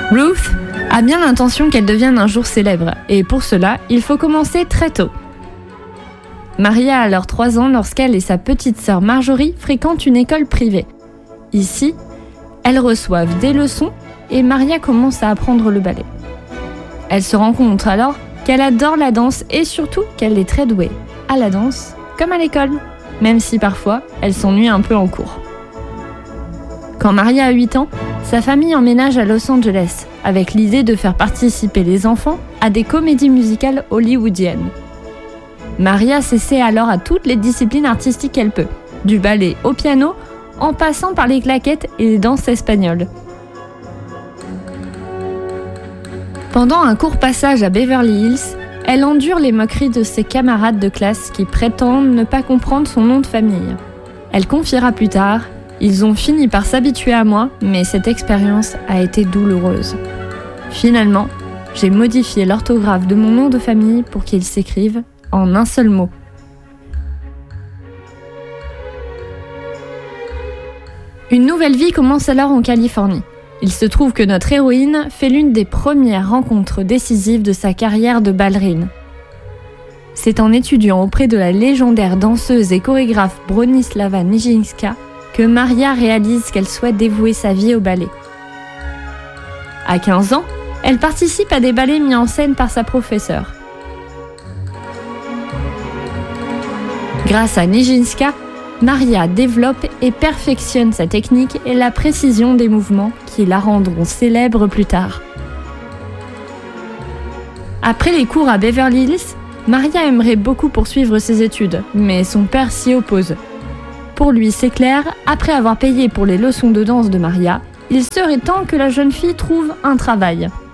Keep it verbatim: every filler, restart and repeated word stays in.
Ruth a bien l'intention qu'elle devienne un jour célèbre, et pour cela, il faut commencer très tôt. Maria a alors trois ans lorsqu'elle et sa petite sœur Marjorie fréquentent une école privée. Ici, elles reçoivent des leçons et Maria commence à apprendre le ballet. Elle se rend compte alors qu'elle adore la danse et surtout qu'elle est très douée à la danse comme à l'école, même si parfois elle s'ennuie un peu en cours. Quand Maria a huit ans, sa famille emménage à Los Angeles avec l'idée de faire participer les enfants à des comédies musicales hollywoodiennes. Maria s'essaie alors à toutes les disciplines artistiques qu'elle peut, du ballet au piano, en passant par les claquettes et les danses espagnoles. Pendant un court passage à Beverly Hills, elle endure les moqueries de ses camarades de classe qui prétendent ne pas comprendre son nom de famille. Elle confiera plus tard « Ils ont fini par s'habituer à moi, mais cette expérience a été douloureuse. Finalement, j'ai modifié l'orthographe de mon nom de famille pour qu'il s'écrive en un seul mot. » Une nouvelle vie commence alors en Californie. Il se trouve que notre héroïne fait l'une des premières rencontres décisives de sa carrière de ballerine. C'est en étudiant auprès de la légendaire danseuse et chorégraphe Bronislava Nijińska que Maria réalise qu'elle souhaite dévouer sa vie au ballet. À quinze ans, elle participe à des ballets mis en scène par sa professeure. Grâce à Nijińska, Maria développe et perfectionne sa technique et la précision des mouvements qui la rendront célèbre plus tard. Après les cours à Beverly Hills, Maria aimerait beaucoup poursuivre ses études, mais son père s'y oppose. Pour lui, c'est clair, après avoir payé pour les leçons de danse de Maria, il serait temps que la jeune fille trouve un travail.